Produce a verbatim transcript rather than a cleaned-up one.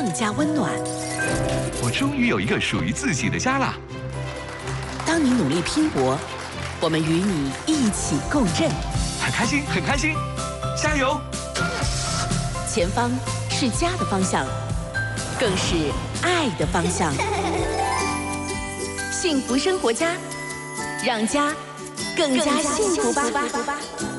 更加温暖。 我终于有一个属于自己的家了。 当你努力拼搏，我们与你一起共振。 很开心，很开心，加油！ 前方是家的方向，更是爱的方向。幸福生活家，让家更加幸福吧。